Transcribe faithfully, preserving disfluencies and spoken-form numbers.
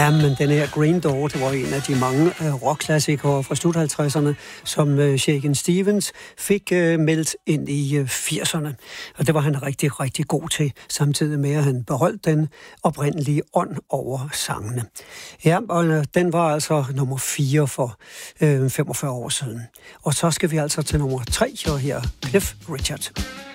Ja, men den her Green Door, det var en af de mange uh, rockklassikere fra slut halvtredserne, som uh, Shakin' Stevens fik uh, meldt ind i uh, firserne. Og det var han rigtig, rigtig god til, samtidig med, at han beholdt den oprindelige ånd over sangene. Ja, og uh, den var altså nummer fire for uh, femogfyrre år siden. Og så skal vi altså til nummer tre, og her Cliff Richard.